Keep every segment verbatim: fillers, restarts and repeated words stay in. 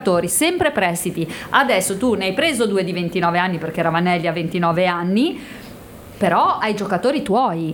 sempre prestiti. Adesso tu ne hai preso due di ventinove anni perché Ravanelli ha ventinove anni, però hai giocatori tuoi.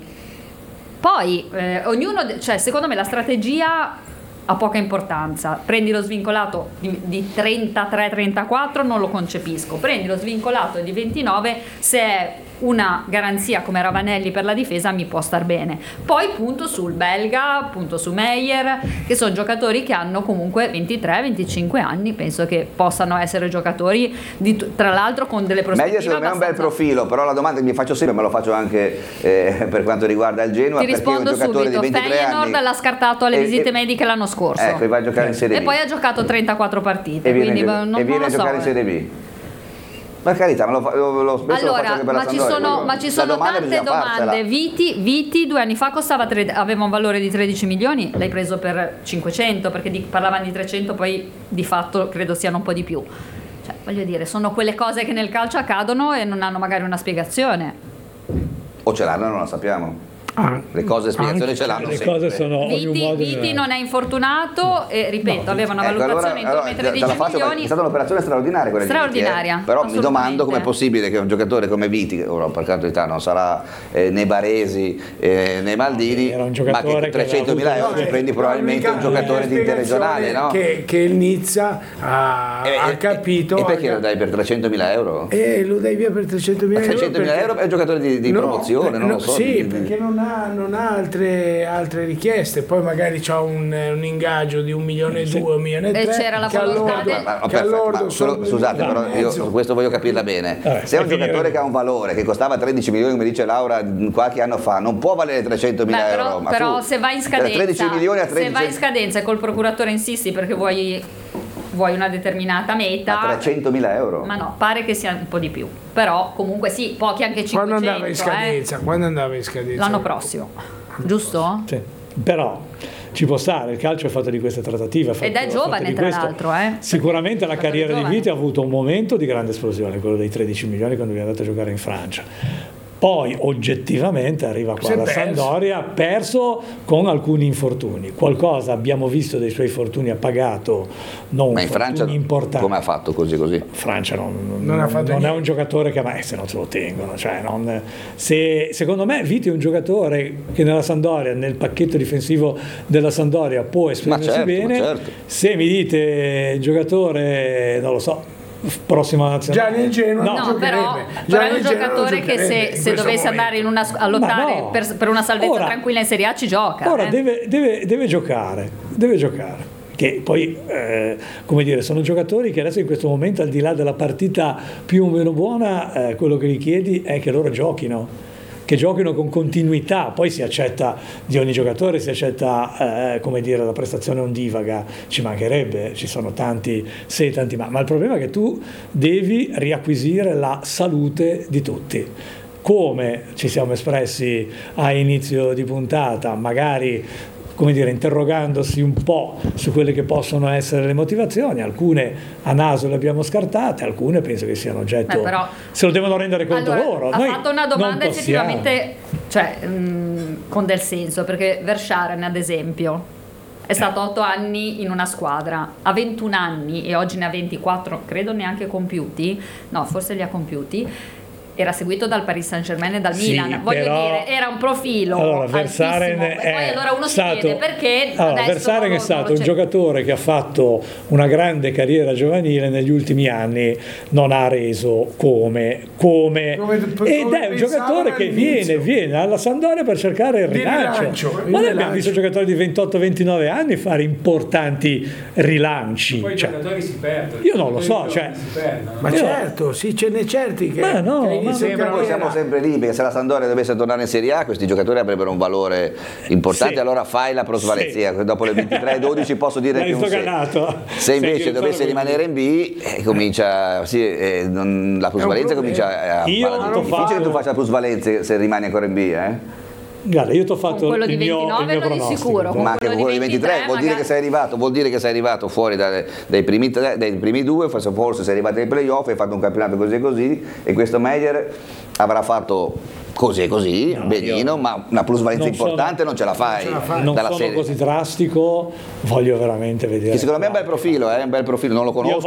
Poi eh, ognuno, cioè secondo me la strategia ha poca importanza. Prendi lo svincolato di, di trentatré trentaquattro, non lo concepisco. Prendi lo svincolato di ventinove, se è una garanzia come Ravanelli per la difesa mi può star bene. Poi punto sul belga, punto su Meyer, che sono giocatori che hanno comunque ventitré venticinque anni, penso che possano essere giocatori di, tra l'altro con delle prospettive. Meyer secondo me è un bel profilo, però la domanda che mi faccio sempre, me lo faccio anche eh, per quanto riguarda il Genoa. Ti rispondo subito, Feyenoord l'ha scartato alle e, visite e, mediche l'anno scorso, ecco, e va a giocare in Serie B e poi ha giocato trentaquattro partite e viene, quindi non, non, e viene non lo a giocare so. in Serie B. Per carità, me lo, lo, lo, spesso allora, lo faccio anche per ma la ci Sampdoria, sono, ma ci sono tante domande. Viti, Viti due anni fa costava tre, aveva un valore di tredici milioni, l'hai preso per cinquecento, perché di, parlavano di trecento, poi di fatto credo siano un po' di più. Cioè, voglio dire, sono quelle cose che nel calcio accadono e non hanno magari una spiegazione. O ce l'hanno e non la sappiamo. Ah, le cose spiegazioni anche, ce l'hanno le sempre. Cose sono Viti, modo Viti non è infortunato e ripeto, no, aveva una ecco, valutazione allora, intorno ai allora, tredici milioni. È stata un'operazione straordinaria quella straordinaria, di Viti, eh? Però mi domando com'è possibile che un giocatore come Viti, che ora per carità non sarà eh, né Baresi eh, né Maldini, ma che trecentomila euro ci prendi probabilmente un giocatore di interregionale, no? Che, che il Nizza ha, e, ha e, capito. E perché lo dai per trecentomila euro? E lo dai via per trecentomila euro. trecentomila euro è un giocatore di, di no, promozione, non no, lo so. Sì, di, perché non ha, non ha altre, altre richieste, poi magari c'ha un, un ingaggio di un milione e sì. due, un milione e tre. E c'era la volontà del... ma, ma, perfetto, ma solo, scusate, però io su questo voglio capirla bene. Vabbè, se è un giocatore che ha un valore, che costava tredici milioni, come dice Laura qualche anno fa, non può valere trecentomila Beh, però, euro. Ma però su, se vai in scadenza, tredici milioni a tredici... se vai in scadenza e col procuratore insisti perché vuoi, vuoi una determinata meta, a trecentomila euro? Ma no, pare che sia un po' di più, però comunque sì, pochi anche cinquecento. Quando andava in scadenza? Eh? Quando andava in scadenza? L'anno prossimo, giusto? Sì. Però ci può stare, il calcio è fatto di queste trattative. Ed è giovane tra l'altro. Eh? Sicuramente la carriera di Viti ha avuto un momento di grande esplosione, quello dei tredici milioni quando viene andato a giocare in Francia. Poi oggettivamente arriva qua alla Sampdoria, perso con alcuni infortuni. Qualcosa abbiamo visto dei suoi infortuni, ha pagato, non ma in Francia importanti. Come ha fatto così così? Francia non, non, non, ha fatto non è un giocatore che ma se non se lo tengono. Cioè non, se, secondo me Viti è un giocatore che nella Sampdoria, nel pacchetto difensivo della Sampdoria può esprimersi certo, bene. Certo. Se mi dite giocatore, non lo so, prossima nazionale. Già nel Genoa no, non però, però è un giocatore che se, se dovesse andare in una, a lottare no. per, per una salvezza ora, tranquilla in Serie A ci gioca. Ora eh. deve, deve, deve giocare, deve giocare. Che poi, eh, come dire, sono giocatori che adesso in questo momento, al di là della partita più o meno buona, eh, quello che gli chiedi è che loro giochino. Che giochino con continuità, poi si accetta di ogni giocatore, si accetta eh, come dire la prestazione ondivaga, ci mancherebbe, ci sono tanti se e tanti ma, ma il problema è che tu devi riacquisire la salute di tutti. Come ci siamo espressi a inizio di puntata, magari come dire, interrogandosi un po' su quelle che possono essere le motivazioni, alcune a naso le abbiamo scartate, alcune penso che siano oggetto, Beh, però, se lo devono rendere conto allora, loro. Ha Noi fatto una domanda non effettivamente, cioè, mh, con del senso, perché Verscharen ad esempio è stato otto anni in una squadra, ha ventuno anni e oggi ne ha ventiquattro, credo neanche compiuti, no forse li ha compiuti. Era seguito dal Paris Saint-Germain e dal sì, Milan, voglio però, dire, era un profilo allora, Verscharen altissimo. E poi allora uno stato, si chiede perché allora, adesso Verscharen è stato un c'è. giocatore che ha fatto una grande carriera giovanile, negli ultimi anni non ha reso come, come, come ed come è un giocatore che viene, viene alla Sampdoria per cercare il rilancio, rilancio ma noi abbiamo visto giocatori di ventotto ventinove anni fare importanti rilanci, poi cioè, i giocatori si perdono, io non lo so, cioè, ma io, certo, sì, ce n'è certi che, ma no, che ma Sembra noi siamo sempre lì, perché se la Sampdoria dovesse tornare in Serie A questi giocatori avrebbero un valore importante, sì. allora fai la prosvalezia, sì. Dopo le ventitré dodici posso dire che un se. Se invece dovesse rimanere in B eh, comincia sì, eh, non, la plusvalenza comincia a io fare difficile che tu faccia la plusvalenza se rimani ancora in B, eh? Guarda, io ti ho fatto quello il di mio, ventinove il mio non di pronostico. sicuro, ma anche con quello di ventitré vuol dire che sei arrivato, vuol dire che sei arrivato fuori dai, dai, primi tre, dai primi due, forse, forse sei arrivato ai playoff, hai fatto un campionato così e così, e questo Meyer avrà fatto così e così, no, benino, ma una plusvalenza importante sono, non ce la fai. Non, ce la fai. non dalla sono serie. Così drastico, voglio veramente vedere. Che secondo me è un bel profilo, è eh, un bel profilo, non lo conosco. Io